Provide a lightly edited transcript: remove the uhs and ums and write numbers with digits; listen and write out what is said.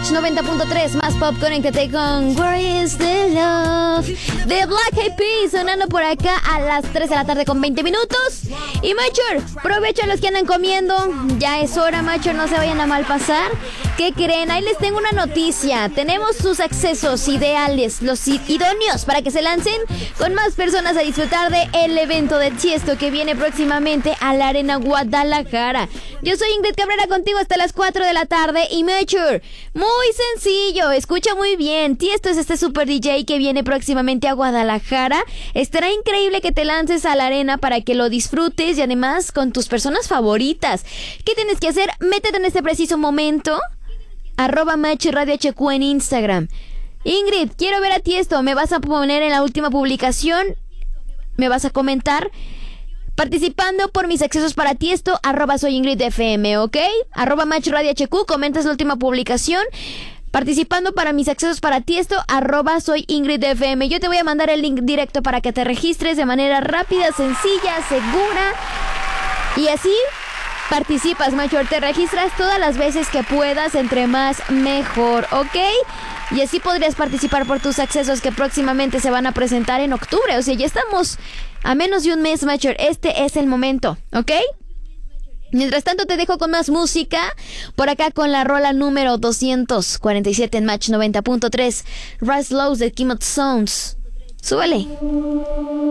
Match 90.3, más pop, conéctate con Where is the Love de Black Eyed Peas, sonando por acá a las 3 de la tarde con 20 minutos. Y Macho, provecho a los que andan comiendo, ya es hora, Macho, no se vayan a mal pasar. ¿Qué creen? Ahí les tengo una noticia. Tenemos sus accesos ideales, los idóneos para que se lancen con más personas a disfrutar de el evento de Tiesto que viene próximamente a la Arena Guadalajara. Yo soy Ingrid Cabrera, contigo hasta las 4 de la tarde. Y Mature, muy sencillo, escucha muy bien. Tiesto es este super DJ que viene próximamente a Guadalajara. Estará increíble que te lances a la arena para que lo disfrutes y además con tus personas favoritas. ¿Qué tienes que hacer? Métete en este preciso momento @MatchRadioHQ en Instagram. Ingrid, quiero ver a Tiesto. Me vas a poner en la última publicación, me vas a comentar participando por mis accesos para Tiesto, @SoyIngridFM, ¿ok? @MatchRadioHQ, comentas la última publicación participando para mis accesos para Tiesto, @SoyIngridFM. Yo te voy a mandar el link directo para que te registres de manera rápida, sencilla, segura. Y así participas, Macho. Te registras todas las veces que puedas, entre más mejor, ¿ok? Y así podrías participar por tus accesos que próximamente se van a presentar en octubre. O sea, ya estamos a menos de un mes, Macho. Este es el momento, ¿ok? Mientras tanto te dejo con más música, por acá con la rola número 247 en Match 90.3, Rise Lows de Kim of Sounds. Súbele.